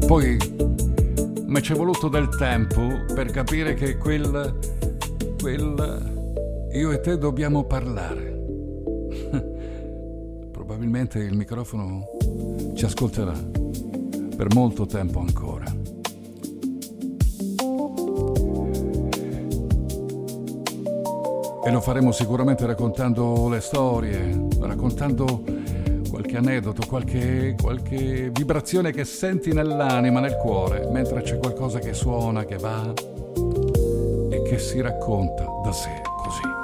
Poi mi ci è voluto del tempo per capire che quel io e te dobbiamo parlare. Probabilmente il microfono ci ascolterà per molto tempo ancora. E lo faremo sicuramente raccontando le storie, raccontando qualche aneddoto, qualche vibrazione che senti nell'anima, nel cuore, mentre c'è qualcosa che suona, che va e che si racconta da sé così.